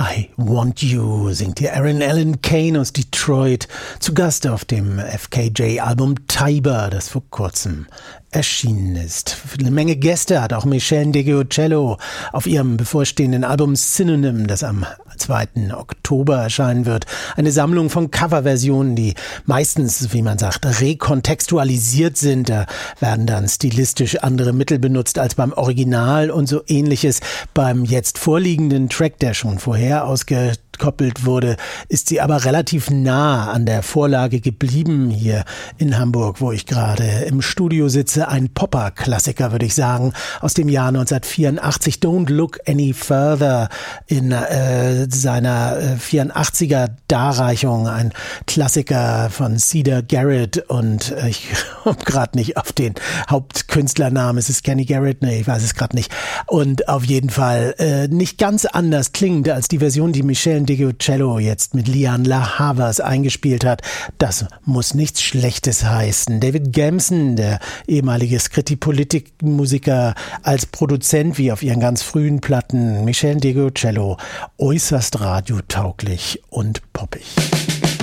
I Want You singt hier Aaron Allen Kane aus Detroit, zu Gast auf dem FKJ-Album Tiber, das vor kurzem erschienen ist. Eine Menge Gäste hat auch Michele Degeocello auf ihrem bevorstehenden Album Synonym, das am 2. Oktober erscheinen wird. Eine Sammlung von Coverversionen, die meistens, wie man sagt, rekontextualisiert sind. Da werden dann stilistisch andere Mittel benutzt als beim Original und so ähnliches. Beim jetzt vorliegenden Track, der schon vorher ausgekoppelt wurde, ist sie aber relativ nah an der Vorlage geblieben hier in Hamburg, wo ich gerade im Studio sitze. Ein Popper-Klassiker, würde ich sagen, aus dem Jahr 1984. Don't Look Any Further in seiner 84er Darreichung. Ein Klassiker von Cedar Garrett und ich komme gerade nicht auf den Hauptkünstlernamen. Ist es Kenny Garrett? Nee, ich weiß es gerade nicht. Und auf jeden Fall nicht ganz anders klingend als die Version, die Michele Degeocello jetzt mit Lianne La Havas eingespielt hat. Das muss nichts Schlechtes heißen. David Gamson, der ehemalige Scritti-Politik-Musiker, als Produzent wie auf ihren ganz frühen Platten. Michele Degeocello, äußerst radiotauglich und poppig.